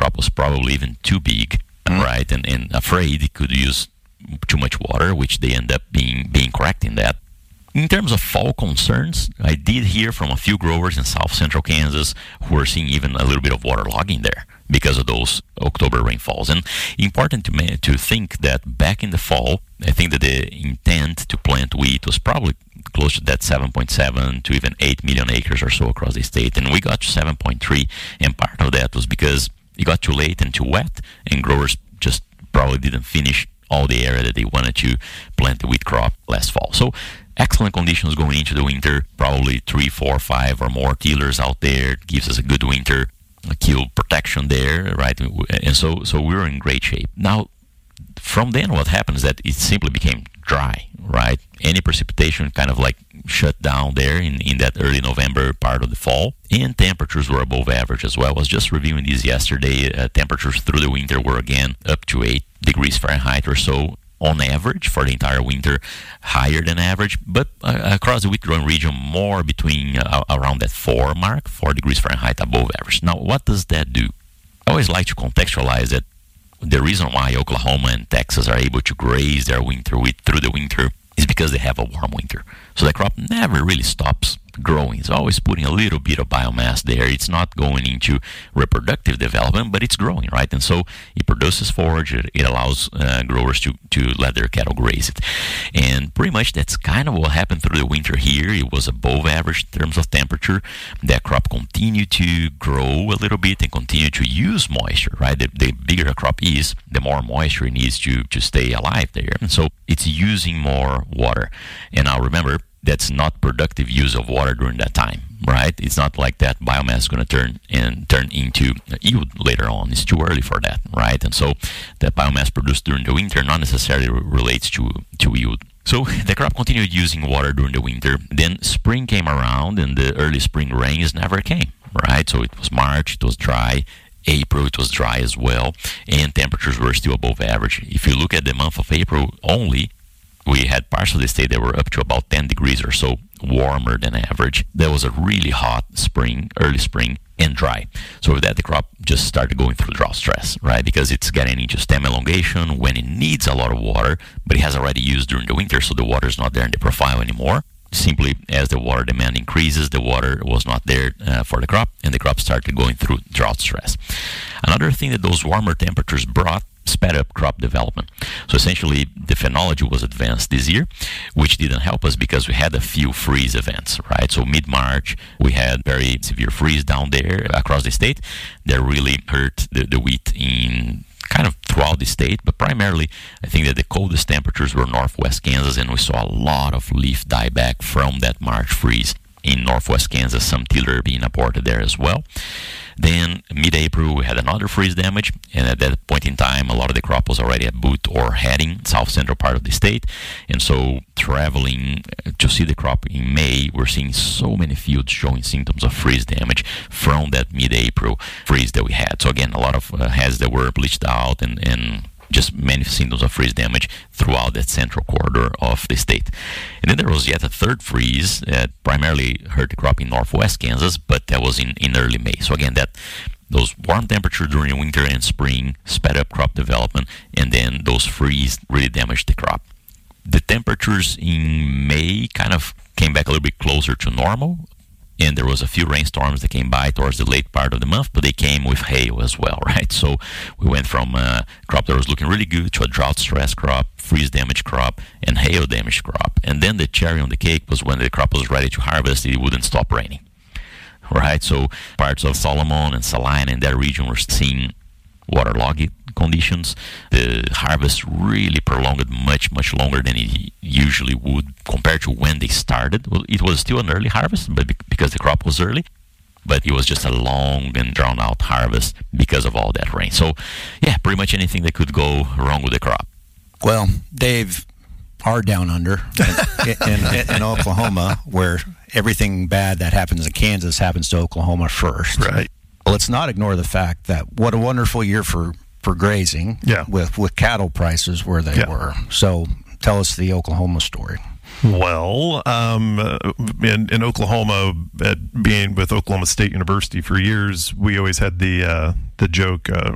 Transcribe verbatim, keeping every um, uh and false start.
crop was probably even too big, mm-hmm. right, and, and afraid it could use too much water, which they end up being being correct in that. In terms of fall concerns, I did hear from a few growers in south central Kansas who are seeing even a little bit of waterlogging there because of those October rainfalls. And important to ma- to think that back in the fall, I think that the intent to plant wheat was probably close to that seven point seven to even eight million acres or so across the state. And we got to seven point three, and part of that was because it got too late and too wet, and growers just probably didn't finish all the area that they wanted to plant the wheat crop last fall. So excellent conditions going into the winter, probably three, four, five or more tillers out there. It gives us a good winter kill protection there, right? And so so we were in great shape. Now, from then what happens is that it simply became dry, right? Any precipitation kind of like shut down there in, in that early November part of the fall. And temperatures were above average as well. I was just reviewing these yesterday. Uh, temperatures through the winter were again up to eight degrees Fahrenheit or so on average for the entire winter, higher than average, but uh, across the wheat growing region more between uh, around that four mark, four degrees Fahrenheit above average. Now, what does that do? I always like to contextualize that the reason why Oklahoma and Texas are able to graze their winter wheat through the winter is because they have a warm winter. So the crop never really stops growing. It's always putting a little bit of biomass there. It's not going into reproductive development, but it's growing, right? And so it produces forage. It, it allows uh, growers to, to let their cattle graze it. And pretty much that's kind of what happened through the winter here. It was above average in terms of temperature. That crop continued to grow a little bit and continue to use moisture, right? The, the bigger a crop is, the more moisture it needs to, to stay alive there. And so it's using more water. And now remember, that's not productive use of water during that time, right? It's not like that biomass is going to turn and turn into yield later on. It's too early for that, right? And so that biomass produced during the winter not necessarily relates to, to yield. So the crop continued using water during the winter. Then spring came around and the early spring rains never came, right? So it was March, it was dry. April, it was dry as well, and temperatures were still above average. If you look at the month of April only, we had parts of the state that were up to about ten degrees or so warmer than average. That was a really hot spring, early spring, and dry. So with that, the crop just started going through drought stress, right? Because it's getting into stem elongation when it needs a lot of water, but it has already used during the winter, so the water is not there in the profile anymore. Simply as the water demand increases, the water was not there uh, for the crop, and the crop started going through drought stress. Another thing that those warmer temperatures brought sped up crop development. So essentially, the phenology was advanced this year, which didn't help us because we had a few freeze events, right? So mid-March, we had very severe freeze down there across the state that really hurt the, the wheat in kind of throughout the state, but primarily I think that the coldest temperatures were northwest Kansas, and we saw a lot of leaf dieback from that March freeze in northwest Kansas, some tiller being aborted there as well. Then mid-April we had another freeze damage, and at that point in time a lot of the crop was already at boot or heading south central part of the state, and so traveling to see the crop in May, we're seeing so many fields showing symptoms of freeze damage from that mid-April freeze that we had. So again, a lot of uh, heads that were bleached out and, and just many symptoms of freeze damage throughout that central corridor of the state. And then there was yet a third freeze that primarily hurt the crop in northwest Kansas, but that was in, in early May. So again, that those warm temperatures during the winter and spring sped up crop development, and then those freeze really damaged the crop. The temperatures in May kind of came back a little bit closer to normal, and there was a few rainstorms that came by towards the late part of the month, but they came with hail as well, right? So we went from a crop that was looking really good to a drought-stressed crop, freeze-damaged crop, and hail-damaged crop. And then the cherry on the cake was when the crop was ready to harvest, it wouldn't stop raining, right? So parts of Solomon and Salina in that region were seeing waterlogged conditions. The harvest really prolonged much, much longer than it usually would compared to when they started. Well, it was still an early harvest, but because the crop was early, but it was just a long and drawn-out harvest because of all that rain. So, yeah, pretty much anything that could go wrong with the crop. Well, Dave, our down under in, in, in Oklahoma, where everything bad that happens in Kansas happens to Oklahoma first. Right. Well, let's not ignore the fact that what a wonderful year for, for grazing, yeah. with, with cattle prices where they yeah. were. So tell us the Oklahoma story. Well, um, in, in Oklahoma, at being with Oklahoma State University for years, we always had the uh, the joke, uh,